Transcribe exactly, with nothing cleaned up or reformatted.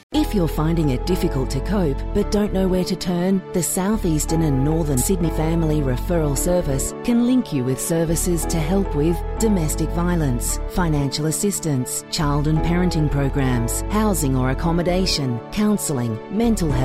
If you're finding it difficult to cope but don't know where to turn, the South Eastern and Northern Sydney Family Referral Service can link you with services to help with domestic violence, financial assistance, child and parenting programs, housing or accommodation, counselling, mental health,